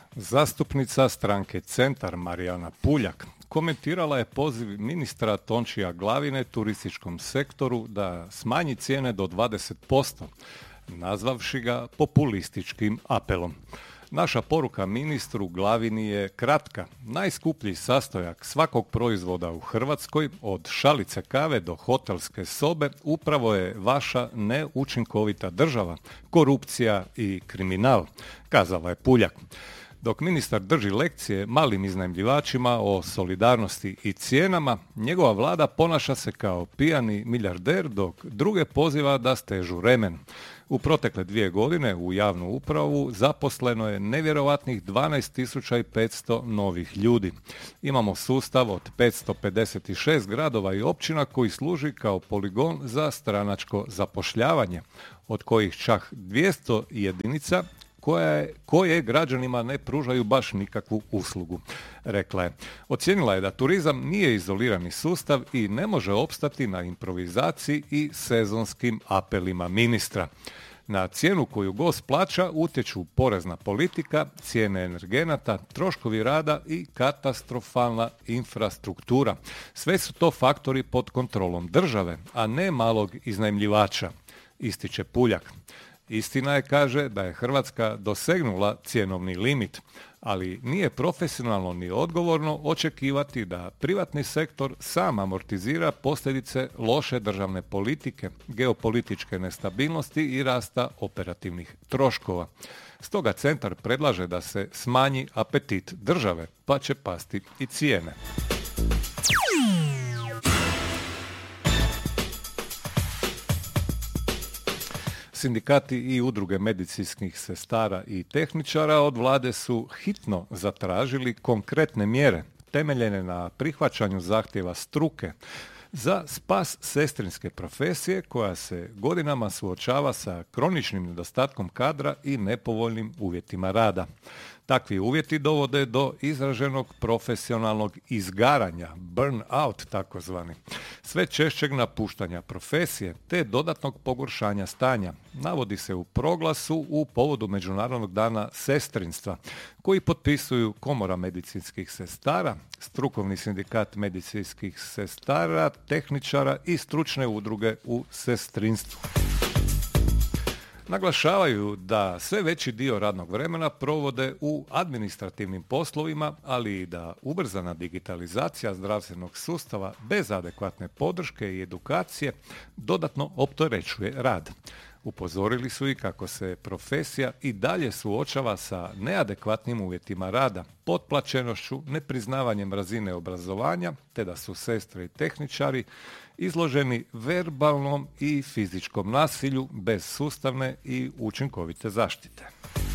Zastupnica stranke Centar Marijana Puljak komentirala je poziv ministra Tončija Glavine turističkom sektoru da smanji cijene do 20%, nazvavši ga populističkim apelom. Naša poruka ministru Glavini je kratka. Najskuplji sastojak svakog proizvoda u Hrvatskoj, od šalice kave do hotelske sobe, upravo je vaša neučinkovita država, korupcija i kriminal, kazala je Puljak. Dok ministar drži lekcije malim iznajmljivačima o solidarnosti i cijenama, njegova vlada ponaša se kao pijani milijarder, dok druge poziva da stežu remen. U protekle 2 godine u javnu upravu zaposleno je nevjerovatnih 12.500 novih ljudi. Imamo sustav od 556 gradova i općina koji služi kao poligon za stranačko zapošljavanje, od kojih čak 200 jedinica koje građanima ne pružaju baš nikakvu uslugu, rekla je. Ocijenila je da turizam nije izolirani sustav i ne može opstati na improvizaciji i sezonskim apelima ministra. Na cijenu koju gost plaća utječu porezna politika, cijene energenata, troškovi rada i katastrofalna infrastruktura. Sve su to faktori pod kontrolom države, a ne malog iznajmljivača, ističe Puljak. Istina je, kaže, da je Hrvatska dosegnula cjenovni limit, ali nije profesionalno ni odgovorno očekivati da privatni sektor sam amortizira posljedice loše državne politike, geopolitičke nestabilnosti i rasta operativnih troškova. Stoga centar predlaže da se smanji apetit države, pa će pasti i cijene. Sindikati i udruge medicinskih sestara i tehničara od vlade su hitno zatražili konkretne mjere temeljene na prihvaćanju zahtjeva struke za spas sestrinske profesije koja se godinama suočava sa kroničnim nedostatkom kadra i nepovoljnim uvjetima rada. Takvi uvjeti dovode do izraženog profesionalnog izgaranja, burn-out takozvani, sve češćeg napuštanja profesije te dodatnog pogoršanja stanja, navodi se u proglasu u povodu Međunarodnog dana sestrinstva, koji potpisuju Komora medicinskih sestara, Strukovni sindikat medicinskih sestara, tehničara i stručne udruge u sestrinstvu. Naglašavaju da sve veći dio radnog vremena provode u administrativnim poslovima, ali i da ubrzana digitalizacija zdravstvenog sustava bez adekvatne podrške i edukacije dodatno opterećuje rad. Upozorili su i kako se profesija i dalje suočava sa neadekvatnim uvjetima rada, potplaćenošću, nepriznavanjem razine obrazovanja, te da su sestre i tehničari izloženi verbalnom i fizičkom nasilju bez sustavne i učinkovite zaštite.